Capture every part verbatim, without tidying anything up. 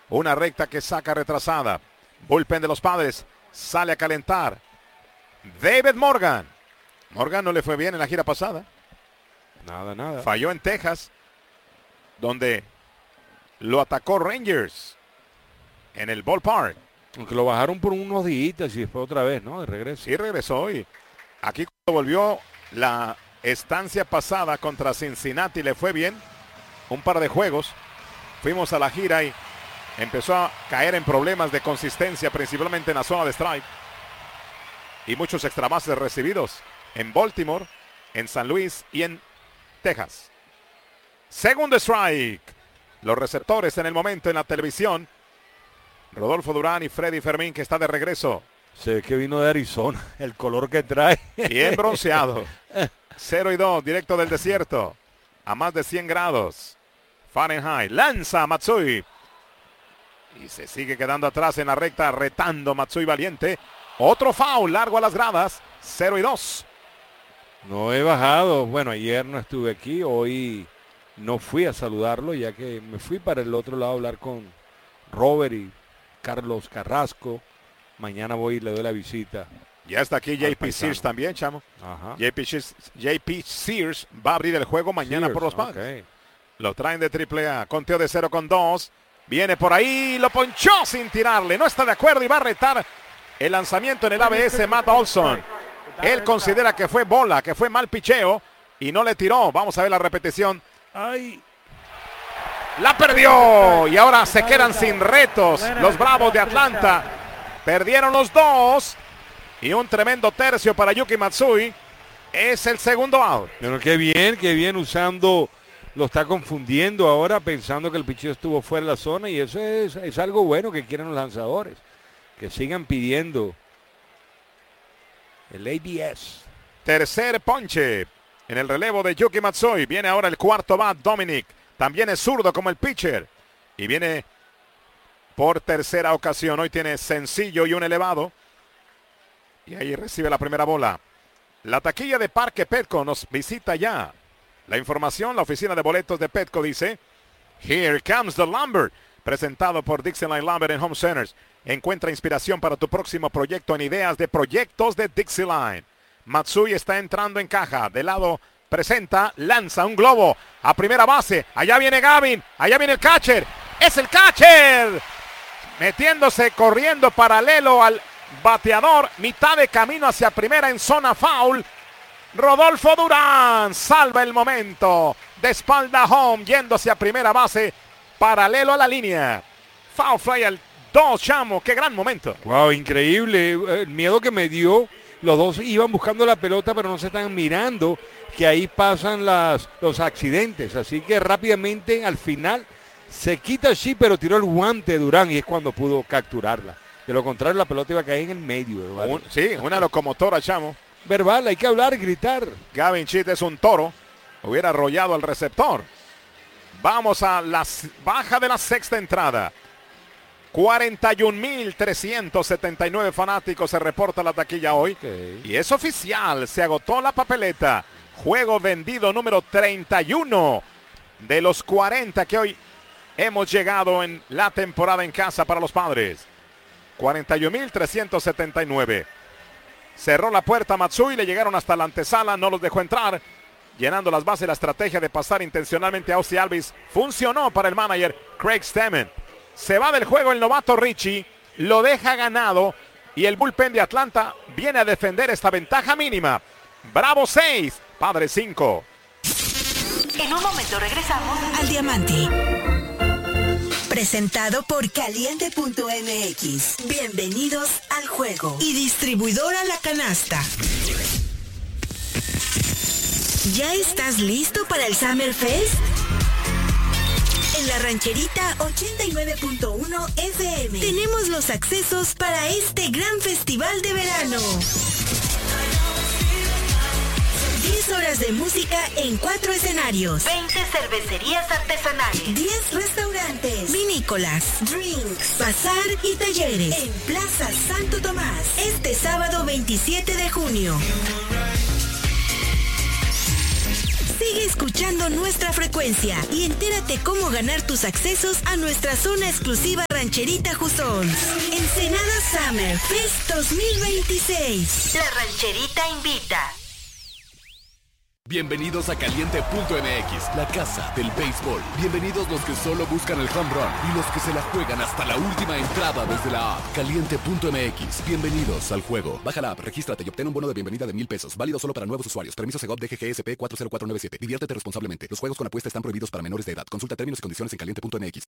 Una recta que saca retrasada. Bullpen de los Padres sale a calentar. David Morgan. Morgan no le fue bien en la gira pasada. Nada, nada. Falló en Texas, donde lo atacó Rangers en el ballpark. Aunque lo bajaron por unos días y después otra vez, ¿no? De regreso. Sí, regresó hoy. Aquí cuando volvió la estancia pasada contra Cincinnati le fue bien. Un par de juegos. Fuimos a la gira y empezó a caer en problemas de consistencia, principalmente en la zona de strike. Y muchos extra bases recibidos en Baltimore, en San Luis y en Texas. Segundo strike. Los receptores en el momento en la televisión. Rodolfo Durán y Freddy Fermín, que está de regreso. Se ve que vino de Arizona, el color que trae. Bien bronceado. cero y dos, directo del desierto. A más de cien grados. Fahrenheit. Lanza Matsui. Y se sigue quedando atrás en la recta, retando Matsui valiente. Otro foul, largo a las gradas. cero y dos. No he bajado. Bueno, ayer no estuve aquí. Hoy no fui a saludarlo, ya que me fui para el otro lado a hablar con Robert y Carlos Carrasco. Mañana voy y le doy la visita. Ya está aquí J P Sears también, chamo. Ajá. J P Sears, J P Sears va a abrir el juego mañana Sears, por los Padres. okay. Lo traen de triple A. Conteo de cero con dos. Viene por ahí. Lo ponchó sin tirarle. No está de acuerdo y va a retar el lanzamiento en el A B S Matt Olson. Él considera que fue bola, que fue mal picheo y no le tiró. Vamos a ver la repetición. Ay. La perdió y ahora se quedan sin retos los Bravos de Atlanta. Perdieron los dos y un tremendo tercio para Yuki Matsui. Es el segundo out. Pero qué bien, qué bien usando, lo está confundiendo ahora pensando que el picheo estuvo fuera de la zona y eso es, es algo bueno que quieren los lanzadores. Que sigan pidiendo el A B S. Tercer ponche en el relevo de Yuki Matsui. Viene ahora el cuarto bat, Dominic. También es zurdo como el pitcher. Y viene por tercera ocasión. Hoy tiene sencillo y un elevado. Y ahí recibe la primera bola. La taquilla de Parque Petco nos visita ya. La información, la oficina de boletos de Petco dice: Here comes the Lumber. Presentado por Dixieline Lumber en Home Centers. Encuentra inspiración para tu próximo proyecto en ideas de proyectos de Dixieline. Matsui está entrando en caja. De lado presenta, lanza un globo a primera base. Allá viene Gavin. Allá viene el catcher. ¡Es el catcher! Metiéndose, corriendo paralelo al bateador. Mitad de camino hacia primera en zona foul. Rodolfo Durán salva el momento. De espalda home, yendo hacia primera base. Paralelo a la línea. Foul fly al dos, chamo. Qué gran momento. Wow, increíble. El miedo que me dio. Los dos iban buscando la pelota, pero no se están mirando, que ahí pasan las, los accidentes. Así que rápidamente, al final, se quita el chip, pero tiró el guante Durán y es cuando pudo capturarla. De lo contrario, la pelota iba a caer en el medio. Un, sí, una locomotora, chamo. Verbal, hay que hablar y gritar. Gavin Chit es un toro. Hubiera arrollado al receptor. Vamos a la baja de la sexta entrada. cuarenta y un mil trescientos setenta y nueve fanáticos se reporta la taquilla hoy. Okay. Y es oficial, se agotó la papeleta. Juego vendido número treinta y uno de los cuarenta que hoy hemos llegado en la temporada en casa para los Padres. cuarenta y un mil trescientos setenta y nueve. Cerró la puerta a Matsui, le llegaron hasta la antesala, no los dejó entrar. Llenando las bases, la estrategia de pasar intencionalmente a Ozzie Albies funcionó para el manager Craig Stammen. Se va del juego el novato Richie, lo deja ganado y el bullpen de Atlanta viene a defender esta ventaja mínima. Bravo seis, Padres cinco. En un momento regresamos al Diamante. Presentado por Caliente punto M X. Bienvenidos al juego. Y distribuidora La Canasta. ¿Ya estás listo para el Summer Fest? En la Rancherita ochenta y nueve punto uno F M tenemos los accesos para este gran festival de verano. diez horas de música en cuatro escenarios. veinte cervecerías artesanales. diez restaurantes. Vinícolas, drinks, bazar y talleres. En Plaza Santo Tomás. Este sábado veintisiete de junio. Sigue escuchando nuestra frecuencia y entérate cómo ganar tus accesos a nuestra zona exclusiva Rancherita Jusons. Ensenada Summer Fest dos mil veintiséis. La Rancherita invita. Bienvenidos a Caliente punto M X, la casa del béisbol. Bienvenidos los que solo buscan el home run y los que se la juegan hasta la última entrada desde la app. Caliente punto M X, bienvenidos al juego. Baja la app, regístrate y obtén un bono de bienvenida de mil pesos. Válido solo para nuevos usuarios. Permiso Segov D G G S P cuatro cero cuatro nueve siete. Diviértete responsablemente. Los juegos con apuesta están prohibidos para menores de edad. Consulta términos y condiciones en Caliente punto M X.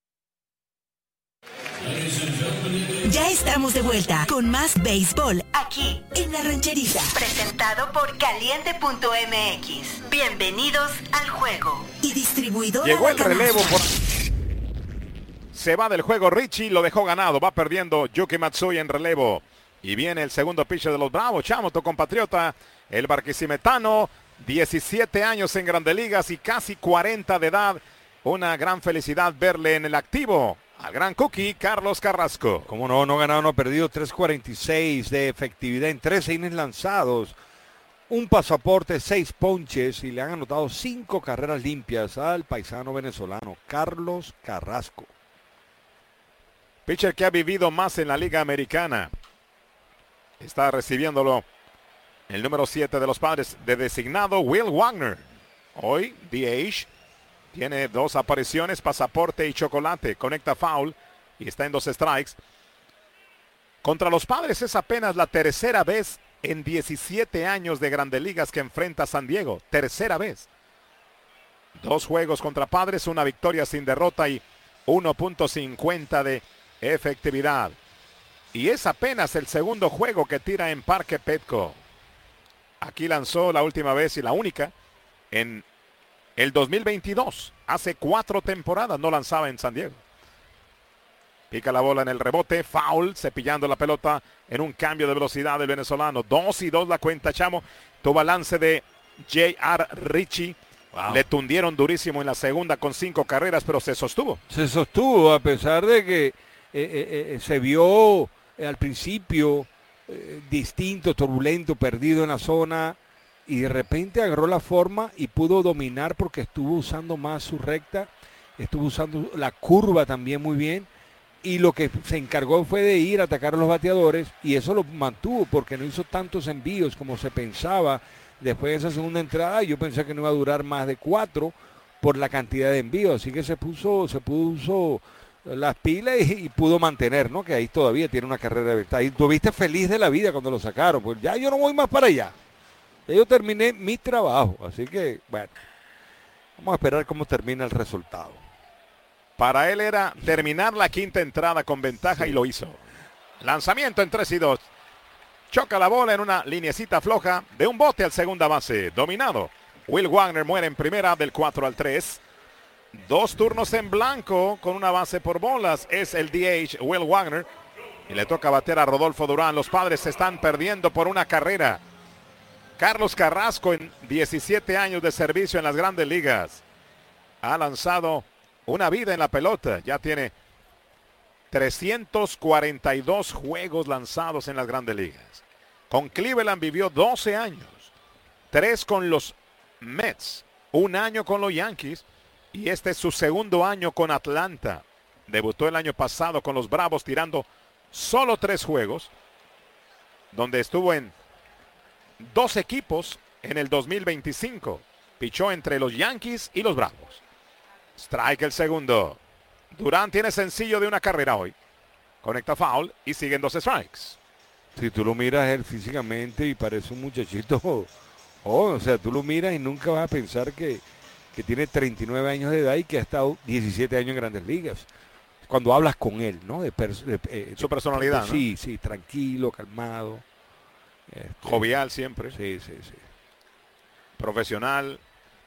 Ya estamos de vuelta con más béisbol aquí en La Rancherita. Presentado por Caliente punto M X. Bienvenidos al juego. Y distribuidor. Llegó el relevo. Por... Se va del juego Richie, lo dejó ganado. Va perdiendo Yuki Matsui en relevo. Y viene el segundo pitcher de los Bravos. Chamo, tu compatriota, el barquisimetano. diecisiete años en Grandes Ligas y casi cuarenta de edad. Una gran felicidad verle en el activo al gran Cookie, Carlos Carrasco. Como no, no ganado, no perdido, tres cuarenta y seis de efectividad en trece innings lanzados. Un pasaporte, seis ponches y le han anotado cinco carreras limpias al paisano venezolano, Carlos Carrasco. Pitcher que ha vivido más en la Liga Americana. Está recibiéndolo el número siete de los Padres de designado, Will Wagner. Hoy, D H. Tiene dos apariciones, pasaporte y chocolate. Conecta foul y está en dos strikes. Contra los Padres es apenas la tercera vez en diecisiete años de Grandes Ligas que enfrenta a San Diego. Tercera vez. Dos juegos contra Padres, una victoria sin derrota y uno punto cincuenta de efectividad. Y es apenas el segundo juego que tira en Parque Petco. Aquí lanzó la última vez y la única en el dos mil veintidós, hace cuatro temporadas no lanzaba en San Diego. Pica la bola en el rebote, foul, cepillando la pelota en un cambio de velocidad del venezolano. Dos y dos la cuenta, Chamo. Tu balance de J R Richie. Wow. Le tundieron durísimo en la segunda con cinco carreras, pero se sostuvo. Se sostuvo a pesar de que eh, eh, eh, se vio eh, al principio eh, distinto, turbulento, perdido en la zona. Y de repente agarró la forma y pudo dominar porque estuvo usando más su recta, estuvo usando la curva también muy bien. Y lo que se encargó fue de ir a atacar a los bateadores y eso lo mantuvo porque no hizo tantos envíos como se pensaba después de esa segunda entrada. Yo pensé que no iba a durar más de cuatro por la cantidad de envíos. Así que se puso, se puso las pilas y, y pudo mantener, ¿no? Que ahí todavía tiene una carrera de verdad. Y tuviste feliz de la vida cuando lo sacaron. Pues ya yo no voy más para allá. Yo terminé mi trabajo, así que, bueno, vamos a esperar cómo termina el resultado. Para él era terminar la quinta entrada con ventaja sí. Y lo hizo. Lanzamiento en tres y dos. Choca la bola en una linecita floja de un bote al segunda base. Dominado. Will Wagner muere en primera del cuatro al tres. Dos turnos en blanco con una base por bolas. Es el D H Will Wagner. Y le toca bater a Rodolfo Durán. Los Padres se están perdiendo por una carrera. Carlos Carrasco en diecisiete años de servicio en las Grandes Ligas. Ha lanzado una vida en la pelota. Ya tiene trescientos cuarenta y dos juegos lanzados en las Grandes Ligas. Con Cleveland vivió doce años. Tres con los Mets. Un año con los Yankees. Y este es su segundo año con Atlanta. Debutó el año pasado con los Bravos tirando solo tres juegos. Donde estuvo en dos equipos en el dos mil veinticinco. Pichó entre los Yankees y los Bravos. Strike el segundo. Durán tiene sencillo de una carrera hoy. Conecta foul y siguen dos strikes. Si tú lo miras él físicamente y parece un muchachito. Oh, o sea, tú lo miras y nunca vas a pensar que, que tiene treinta y nueve años de edad y que ha estado diecisiete años en Grandes Ligas. Cuando hablas con él, ¿no? De, pers de, eh, Su personalidad, de, ¿no? Sí, sí, tranquilo, calmado. Este, jovial siempre. Sí, sí, sí. Profesional.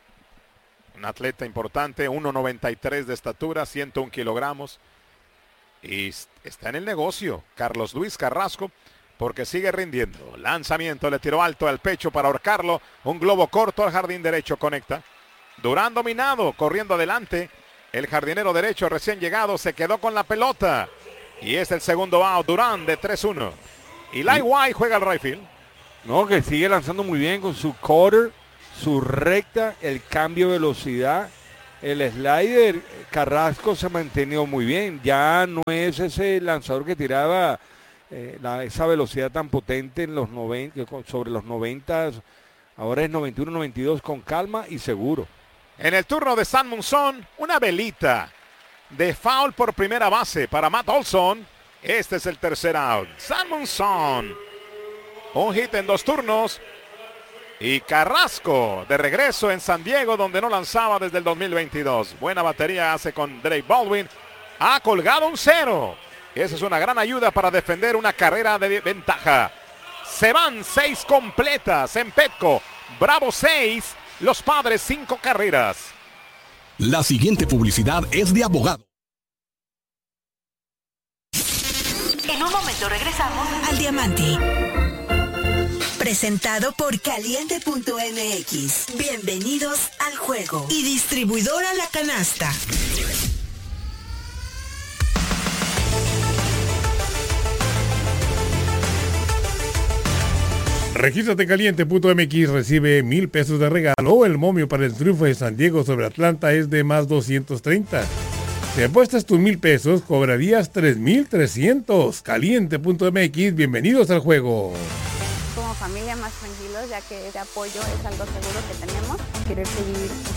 Un atleta importante. uno noventa y tres de estatura. ciento un kilogramos. Y está en el negocio. Carlos Luis Carrasco. Porque sigue rindiendo. Lanzamiento. Le tiró alto al pecho para ahorcarlo. Un globo corto al jardín derecho. Conecta. Durán dominado. Corriendo adelante. El jardinero derecho recién llegado. Se quedó con la pelota. Y es el segundo out. Durán de tres uno. Y Lai White juega al right field. No, que sigue lanzando muy bien con su cutter, su recta, el cambio de velocidad, el slider, Carrasco se ha mantenido muy bien. Ya no es ese lanzador que tiraba eh, la, esa velocidad tan potente en los noventa, sobre los noventa, ahora es noventa y uno noventa y dos con calma y seguro. En el turno de San Monzón, una velita de foul por primera base para Matt Olson. Este es el tercer out. San Monzón, un hit en dos turnos. Y Carrasco de regreso en San Diego, donde no lanzaba desde el dos mil veintidós. Buena batería hace con Drake Baldwin. Ha colgado un cero. Esa es una gran ayuda para defender una carrera de ventaja. Se van seis completas en Petco. Bravo seis. Los Padres cinco carreras. La siguiente publicidad es de abogado. En un momento regresamos al Diamante. Presentado por Caliente punto M X. Bienvenidos al juego. Y distribuidora La Canasta. Regístrate en Caliente punto M X, recibe mil pesos de regalo. El momio para el triunfo de San Diego sobre Atlanta es de más doscientos treinta. Si apuestas tus mil pesos, cobrarías tres mil trescientos. Caliente punto M X, bienvenidos al juego. Como familia más tranquilos, ya que ese apoyo es algo seguro que tenemos. Querer seguir